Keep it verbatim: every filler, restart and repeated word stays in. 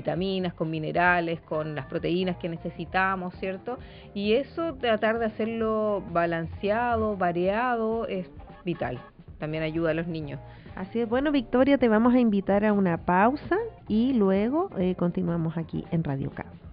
vitaminas, con minerales, con las proteínas que necesitamos, ¿cierto? Y eso, tratar de hacerlo balanceado, variado, es vital. También ayuda a los niños. Así es, bueno, Victoria, te vamos a invitar a una pausa y luego eh, continuamos aquí en Radio K.